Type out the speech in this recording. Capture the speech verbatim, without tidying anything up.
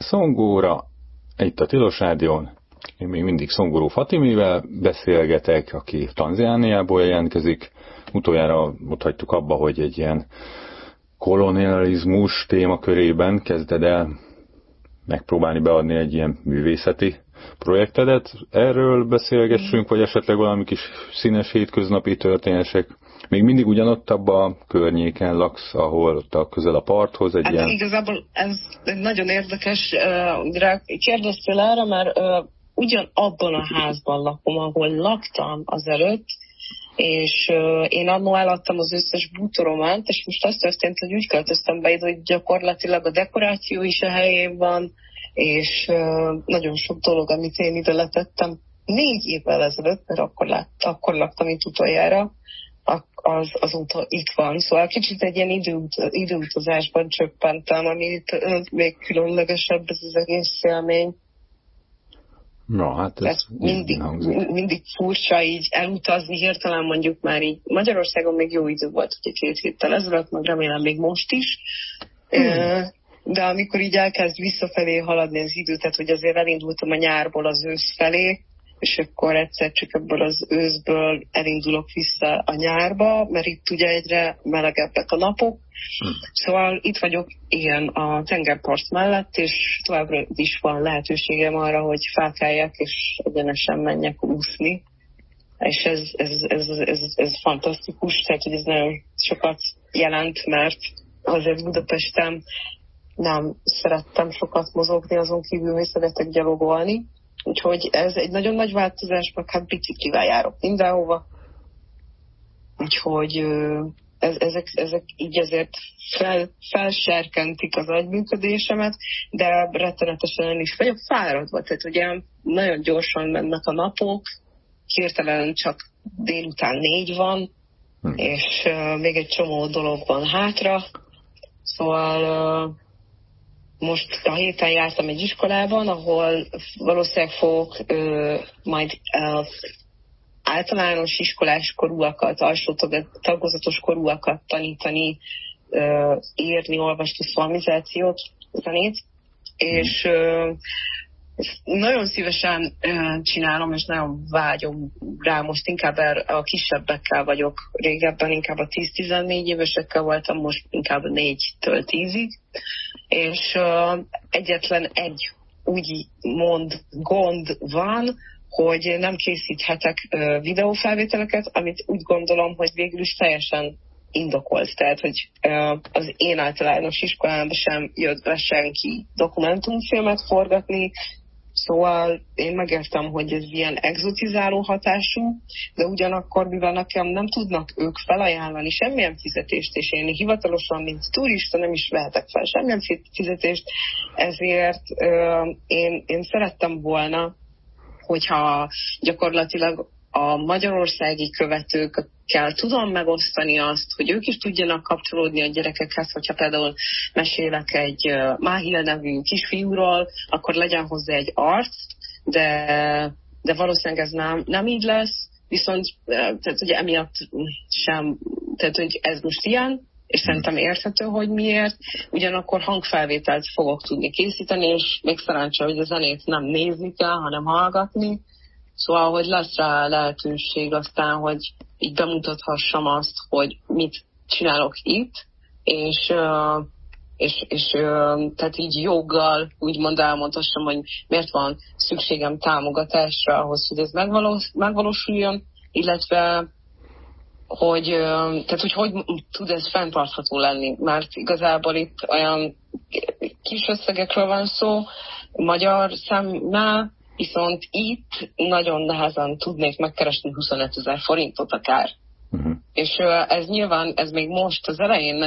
Szongóra, itt a Tilos Rádión. Én még mindig Szongóró Fatimivel beszélgetek, aki Tanzániából jelentkezik. Utoljára ott hagytuk abba, hogy egy ilyen kolonializmus témakörében kezded el megpróbálni beadni egy ilyen művészeti projektedet. Erről beszélgessünk, vagy esetleg valami kis színes hétköznapi történések. Még mindig ugyanott abban a környéken laksz, ahol ott a közel a parthoz egy hát ilyen... Igazából ez nagyon érdekes, uh, kérdeztél erre, mert uh, ugyanabban a házban lakom, ahol laktam azelőtt, és uh, én annól eladtam az összes bútoromat, és most az történt, hogy úgy költöztem be ide, hogy gyakorlatilag a dekoráció is a helyén van, és uh, nagyon sok dolog, amit én ide letettem négy évvel ezelőtt, mert akkor, lát, akkor laktam itt utoljára, az, azóta itt van. Szóval kicsit egy ilyen időut, időutazásban csöppentem, ami itt még különlegesebb ez az egész élmény. Na, hát ez mindig, mindig furcsa így elutazni hirtelen, mondjuk már így Magyarországon még jó idő volt, ugye két héttel ezelőtt, meg remélem még most is. Hmm. De amikor így elkezd visszafelé haladni az idő, tehát hogy azért elindultam a nyárból az ősz felé, és akkor egyszer csak ebből az őszből elindulok vissza a nyárba, mert itt ugye egyre melegebbek a napok. Hm. Szóval itt vagyok ilyen a tengerpart mellett, és továbbra is van lehetőségem arra, hogy felkeljek, és egyenesen menjek úszni. És ez, ez, ez, ez, ez, ez fantasztikus, tehát hogy ez nagyon sokat jelent, mert azért Budapesten nem szerettem sokat mozogni, azon kívül, hogy szeretek gyalogolni. Úgyhogy ez egy nagyon nagy változás, meg hát biciklivel járok mindenhova. Úgyhogy ez, ezek, ezek így azért fel, felserkentik az agyműködésemet, de rettenetesen el is vagyok fáradva. Tehát ugye nagyon gyorsan mennek a napok, hirtelen csak délután négy van, hm. és uh, még egy csomó dolog van hátra. Szóval... Uh, Most a héten jártam egy iskolában, ahol valószínűleg fogok ö, majd ö, általános iskolás korúakat, alsó tagozatos korúakat tanítani, ö, írni, olvasni szolmizációt, zenét, és ö, nagyon szívesen ö, csinálom, és nagyon vágyom rá, most inkább a kisebbekkel vagyok, régebben inkább a tíz-tizennégy évesekkel voltam, most inkább a négytől tízig, és uh, egyetlen egy úgy mond gond van, hogy nem készíthetek uh, videófelvételeket, amit úgy gondolom, hogy végül is teljesen indokolt. Tehát, hogy uh, az én általános iskolámban sem jött be senki dokumentumfilmet forgatni, szóval én megértem, hogy ez ilyen egzotizáló hatású, de ugyanakkor, mivel nekem nem tudnak ők felajánlani semmilyen fizetést, és én hivatalosan, mint turista nem is vehetek fel semmilyen fizetést, ezért euh, én, én szerettem volna, hogyha gyakorlatilag a magyarországi követőkkel tudom megosztani azt, hogy ők is tudjanak kapcsolódni a gyerekekhez, hogyha például mesélek egy uh, Máhil nevű kisfiúról, akkor legyen hozzá egy arc, de, de valószínűleg ez nem, nem így lesz, viszont uh, tehát ugye emiatt sem, tehát hogy ez most ilyen, és szerintem érthető, hogy miért, ugyanakkor hangfelvételt fogok tudni készíteni, és még szerencsé, hogy a zenét nem nézni kell, hanem hallgatni. Szóval, hogy lesz rá lehetőség aztán, hogy így bemutathassam azt, hogy mit csinálok itt, és, és, és tehát így joggal úgymond elmondhassam, hogy miért van szükségem támogatásra ahhoz, hogy ez megvalós, megvalósuljon, illetve hogy, tehát, hogy hogy tud ez fenntartható lenni, mert igazából itt olyan kis összegekről van szó, magyar számnál, viszont itt nagyon nehezen tudnék megkeresni huszonötezer forintot akár. Uh-huh. És ez nyilván, ez még most az elején